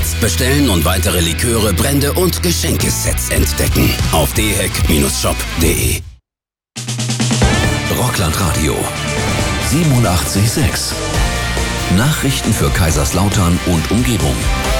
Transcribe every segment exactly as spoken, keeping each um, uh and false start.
Jetzt bestellen und weitere Liköre, Brände und Geschenkesets entdecken auf d heck Bindestrich shop punkt de. Rockland Radio siebenundachtzig Komma sechs. Nachrichten für Kaiserslautern und Umgebung.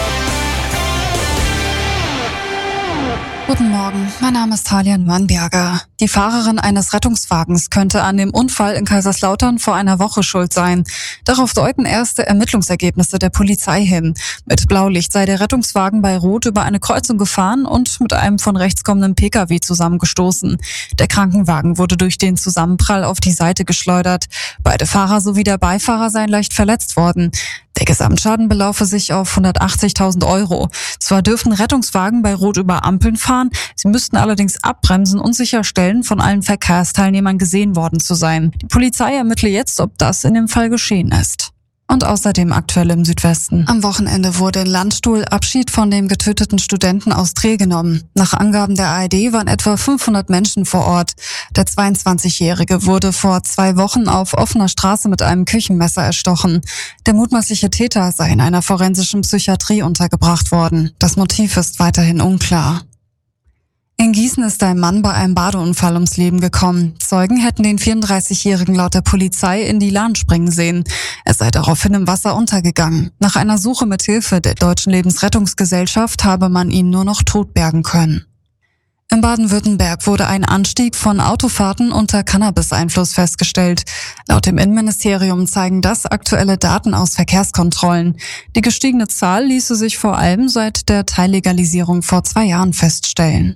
Guten Morgen, mein Name ist Talian Mannberger. Die Fahrerin eines Rettungswagens könnte an dem Unfall in Kaiserslautern vor einer Woche schuld sein. Darauf deuten erste Ermittlungsergebnisse der Polizei hin. Mit Blaulicht sei der Rettungswagen bei Rot über eine Kreuzung gefahren und mit einem von rechts kommenden Pkw zusammengestoßen. Der Krankenwagen wurde durch den Zusammenprall auf die Seite geschleudert. Beide Fahrer sowie der Beifahrer seien leicht verletzt worden. Der Gesamtschaden belaufe sich auf hundertachtzigtausend Euro. Zwar dürften Rettungswagen bei Rot über Ampeln fahren, sie müssten allerdings abbremsen und sicherstellen, von allen Verkehrsteilnehmern gesehen worden zu sein. Die Polizei ermittle jetzt, ob das in dem Fall geschehen ist. Und außerdem aktuell im Südwesten. Am Wochenende wurde in Landstuhl Abschied von dem getöteten Studenten aus Trier genommen. Nach Angaben der A R D waren etwa fünfhundert Menschen vor Ort. Der zweiundzwanzigjährige wurde vor zwei Wochen auf offener Straße mit einem Küchenmesser erstochen. Der mutmaßliche Täter sei in einer forensischen Psychiatrie untergebracht worden. Das Motiv ist weiterhin unklar. In Gießen ist ein Mann bei einem Badeunfall ums Leben gekommen. Zeugen hätten den vierunddreißigjährigen laut der Polizei in die Lahn springen sehen. Er sei daraufhin im Wasser untergegangen. Nach einer Suche mit Hilfe der Deutschen Lebensrettungsgesellschaft habe man ihn nur noch tot bergen können. In Baden-Württemberg wurde ein Anstieg von Autofahrten unter Cannabis-Einfluss festgestellt. Laut dem Innenministerium zeigen das aktuelle Daten aus Verkehrskontrollen. Die gestiegene Zahl ließe sich vor allem seit der Teillegalisierung vor zwei Jahren feststellen.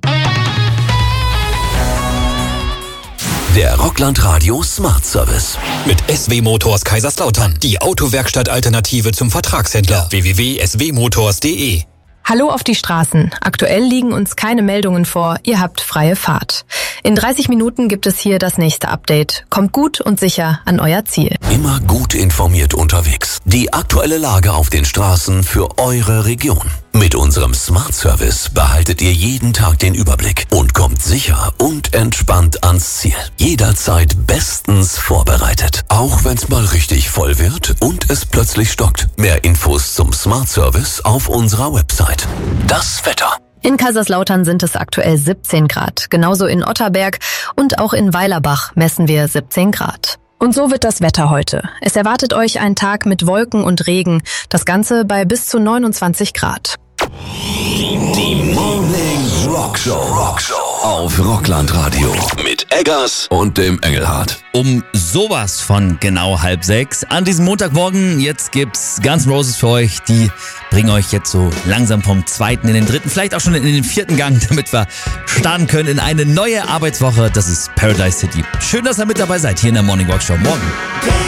Der Rockland Radio Smart Service. Mit S W Motors Kaiserslautern. Die Autowerkstatt-Alternative zum Vertragshändler. w w w punkt s w motors punkt de. Hallo auf die Straßen. Aktuell liegen uns keine Meldungen vor. Ihr habt freie Fahrt. In dreißig Minuten gibt es hier das nächste Update. Kommt gut und sicher an euer Ziel. Immer gut informiert unterwegs. Die aktuelle Lage auf den Straßen für eure Region. Mit unserem Smart Service behaltet ihr jeden Tag den Überblick und kommt sicher und entspannt ans Ziel. Jederzeit bestens vorbereitet. Auch wenn's mal richtig voll wird und es plötzlich stockt. Mehr Infos zum Smart Service auf unserer Website. Das Wetter. In Kaiserslautern sind es aktuell siebzehn Grad. Genauso in Otterberg und auch in Weilerbach messen wir siebzehn Grad. Und so wird das Wetter heute. Es erwartet euch ein Tag mit Wolken und Regen. Das Ganze bei bis zu neunundzwanzig Grad. Die Morning Rockshow. Rockshow auf Rockland Radio mit Eggers und dem Engelhardt. Um sowas von genau halb sechs an diesem Montagmorgen. Jetzt gibt's Guns N' Roses für euch. Die bringen euch jetzt so langsam vom zweiten in den dritten, vielleicht auch schon in den vierten Gang, damit wir starten können in eine neue Arbeitswoche. Das ist Paradise City. Schön, dass ihr mit dabei seid hier in der Morning Rockshow. Morgen.